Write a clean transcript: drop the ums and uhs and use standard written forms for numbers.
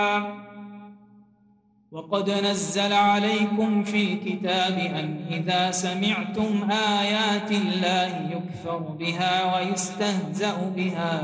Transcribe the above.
وقد نزل عليكم في الكتاب أن إذا سمعتم آيات الله يكفر بها ويستهزأ بها